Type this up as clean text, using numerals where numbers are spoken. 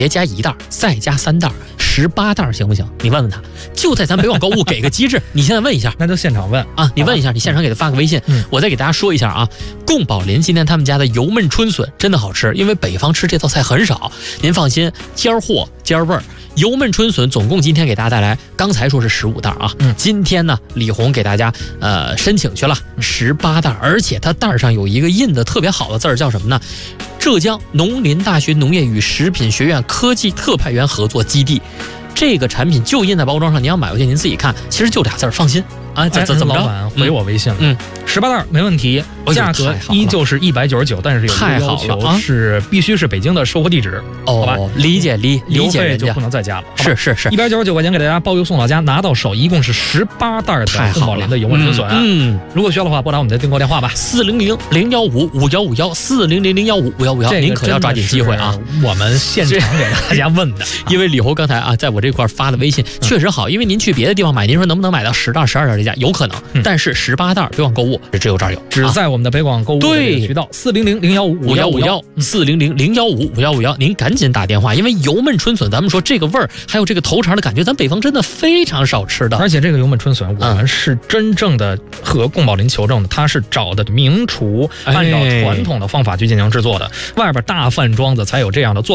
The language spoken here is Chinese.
别加1袋，再加3袋，18袋行不行？你问问他，就在咱北广购物给个机制，你现在问一下， 那就现场问啊，你问一下，你现场给他发个微信，我再给大家说一下啊，贡宝林今天他们家的油焖春笋真的好吃，因为北方吃这道菜很少，您放心，尖货尖味儿。油焖春笋总共今天给大家带来，刚才说是15袋啊，今天呢李红给大家申请去了18袋，而且它袋上有一个印的特别好的字儿，叫什么呢？浙江农林大学农业与食品学院科技特派员合作基地。这个产品就印在包装上，你要买回去您自己看，其实就俩字儿，放心啊。怎么着？ 老板回我微信了，18袋没问题，价格依旧是199，但是有一个要求是必须是北京的售货地址。好吧， 理解邮费就不能再加了。 是 199块钱给大家包邮送到家，拿到手一共是18袋的贡宝林的油焖春笋。如果需要的话，拨打我们的订购电话吧，400-015-5151，400-015-5151，您可要抓紧机会啊！ 我们现场给大家问的， 因为李红刚才啊，在我这块发的微信确实好，因为您去别的地方买，您说能不能买到10袋、12袋这价？有可能，但是18袋北广购物只有这儿有， 只在我们的北广购物渠道 400-015-5151，400-015-5151，您赶紧打电话，因为油焖春笋，咱们说这个味儿，还有这个头肠的感觉，咱北方真的非常少吃的。 而且这个油焖春笋，我们是真正的和贡宝林求证的，它是找的名厨，按照传统的方法去进行制作的，外边大饭庄子才有这样的做法。